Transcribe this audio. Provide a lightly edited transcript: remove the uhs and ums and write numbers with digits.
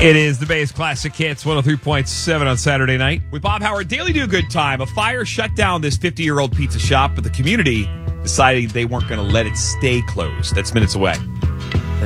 It is the Bay's Classic Hits 103.7 on Saturday night. With Bob Howard, Daily Do Good Time. A fire shut down this 50-year-old pizza shop, but the community decided they weren't going to let it stay closed. That's minutes away.